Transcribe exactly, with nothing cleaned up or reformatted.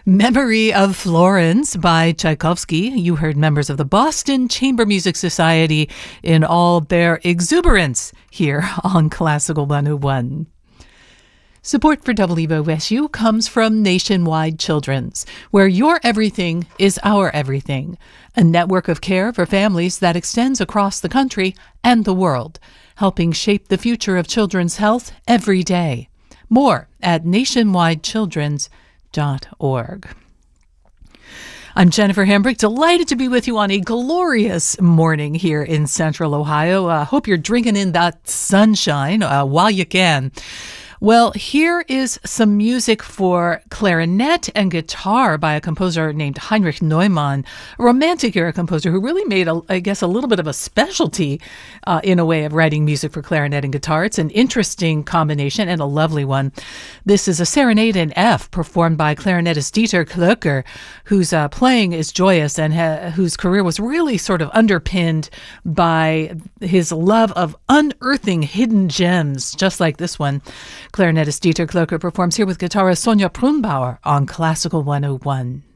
Memory of Florence by Tchaikovsky. You heard members of the Boston Chamber Music Society in all their exuberance here on Classical one oh one. Support for W O S U comes from Nationwide Children's, where your everything is our everything, a network of care for families that extends across the country and the world, helping shape the future of children's health every day. More at nationwide children's dot org. I'm Jennifer Hambrick, delighted to be with you on a glorious morning here in Central Ohio. I uh, hope you're drinking in that sunshine uh, while you can. Well, here is some music for clarinet and guitar by a composer named Heinrich Neumann, a Romantic era composer who really made, a, I guess, a little bit of a specialty uh, in a way of writing music for clarinet and guitar. It's an interesting combination and a lovely one. This is a Serenade in F performed by clarinetist Dieter Klöcker, whose uh, playing is joyous and ha- whose career was really sort of underpinned by his love of unearthing hidden gems, just like this one. Clarinetist Dieter Klöcker performs here with guitarist Sonja Brunbauer on Classical one oh one.